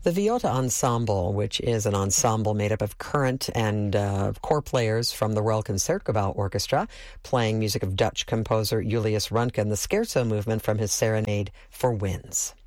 The Viota Ensemble, which is an ensemble made up of current and core players from the Royal Concertgebouw Orchestra, playing music of Dutch composer Julius Röntgen, the Scherzo movement from his Serenade for Winds.